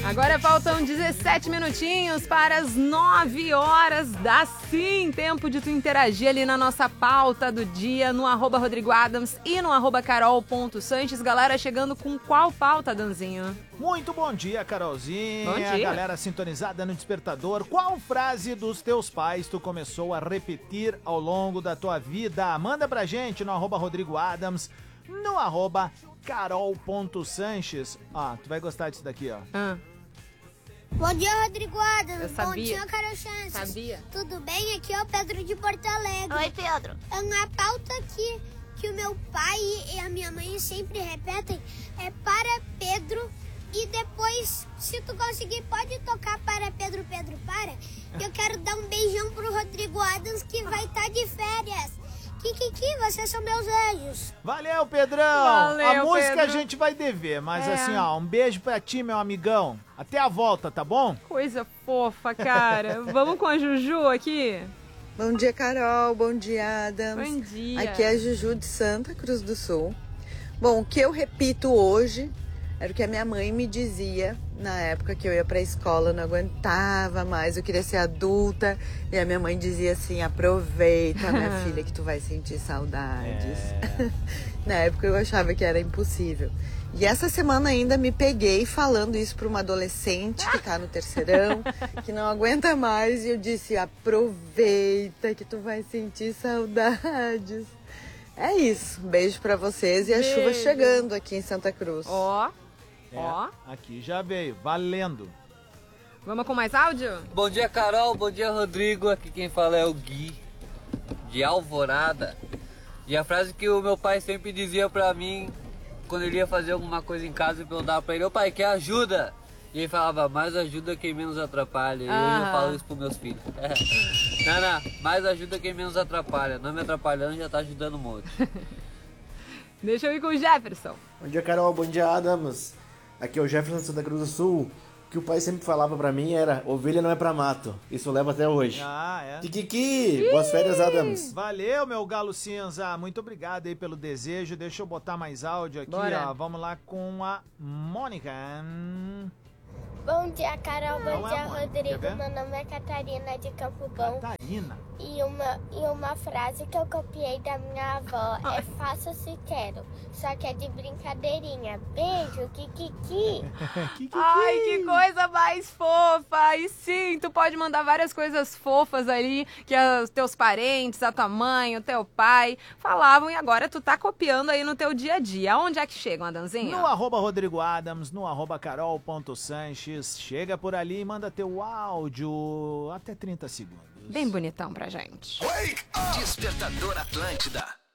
Agora faltam 17 minutinhos para as 9 horas. Dá sim tempo de tu interagir ali na nossa pauta do dia, no @RodrigoAdams e no @carol.sanches. Galera, chegando com qual pauta, Danzinho? Muito bom dia, Carolzinha. Bom dia. Galera sintonizada no Despertador. Qual frase dos teus pais tu começou a repetir ao longo da tua vida? Manda pra gente no @RodrigoAdams, no @carol.sanches. Ó, tu vai gostar disso daqui, ó. Bom dia, Rodrigo Adams. Eu sabia. Bom dia, Carol Chances. Sabia. Tudo bem? Aqui é o Pedro de Porto Alegre. Oi, Pedro. A pauta aqui que o meu pai e a minha mãe sempre repetem é para Pedro. E depois, se tu conseguir, pode tocar para Pedro, Pedro, para. Eu quero dar um beijão pro Rodrigo Adams, que vai estar de férias. Kikiki, vocês são meus anjos. Valeu, Pedrão! Valeu, a música Pedro. a gente vai dever, mas É. assim, ó, um beijo pra ti, meu amigão. Até a volta, tá bom? Coisa fofa, cara. Vamos com a Juju aqui? Bom dia, Carol. Bom dia, Adams. Bom dia. Aqui é a Juju de Santa Cruz do Sul. Bom, o que eu repito hoje era o que a minha mãe me dizia na época que eu ia pra escola, eu não aguentava mais, eu queria ser adulta. E a minha mãe dizia assim: aproveita, minha filha, que tu vai sentir saudades. Na época eu achava que era impossível. E essa semana ainda me peguei falando isso para uma adolescente que tá no terceirão, que não aguenta mais, e eu disse: aproveita que tu vai sentir saudades. É isso, beijo para vocês e a chuva chegando aqui em Santa Cruz. Ó, É, ó. aqui já veio, valendo. Vamos com mais áudio? Bom dia, Carol. Bom dia, Rodrigo. Aqui quem fala é o Gui, de Alvorada. E a frase que o meu pai sempre dizia pra mim, quando ele ia fazer alguma coisa em casa, eu perguntava pra ele: ô pai, quer ajuda? E ele falava: mais ajuda quem menos atrapalha. E hoje eu falo isso pros meus filhos. Não, mais ajuda quem menos atrapalha. Não me atrapalhando, já tá ajudando um monte. Deixa eu ir com o Jefferson. Bom dia, Carol. Bom dia, Adams. Aqui é o Jefferson de Santa Cruz do Sul. O que o pai sempre falava pra mim era: ovelha não é pra mato. Isso leva até hoje. Ah, é. Kikiki! Boas férias, Adams. Valeu, meu galo cinza. Muito obrigado aí pelo desejo. Deixa eu botar mais áudio aqui, Bora. ó. Vamos lá com a Mônica. Bom dia, Carol. Não Bom é dia, a Mônica, quer Rodrigo. ver? Meu nome é Catarina de Campo Bom. Catarina. E uma frase que eu copiei da minha avó é: faça se quero. Só que é de brincadeirinha. Beijo, Kikiki. Ai, que coisa mais fofa! E sim, tu pode mandar várias coisas fofas ali que os teus parentes, a tua mãe, o teu pai falavam, e agora tu tá copiando aí no teu dia a dia. Aonde é que chegam, Adanzinha? No @RodrigoAdams, no @carol.sanches. Chega por ali e manda teu áudio até 30 segundos. Bem bonitão pra gente. Despertador Atlântida.